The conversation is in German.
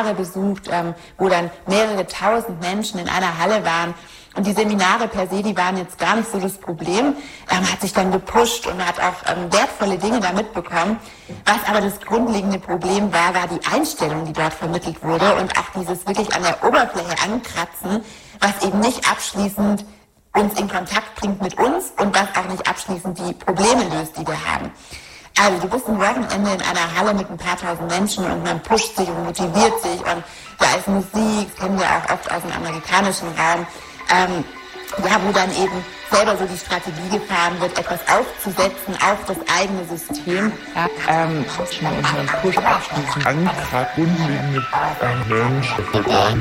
Seminare besucht, wo dann mehrere tausend Menschen in einer Halle waren. Und die Seminare per se, die waren jetzt gar nicht so das Problem. Hat sich dann gepusht und hat auch wertvolle Dinge da mitbekommen. Was aber das grundlegende Problem war die Einstellung, die dort vermittelt wurde und auch dieses wirklich an der Oberfläche ankratzen, was eben nicht abschließend uns in Kontakt bringt mit uns und was auch nicht abschließend die Probleme löst, die wir haben. Also du bist ein Wochenende in einer Halle mit ein paar tausend Menschen und man pusht sich und motiviert sich und da ist Musik, das kennen wir auch oft aus dem amerikanischen Raum, wo dann eben selber so die Strategie gefahren wird, etwas aufzusetzen auf das eigene System. Push abschließen. Grundlegende Mensch.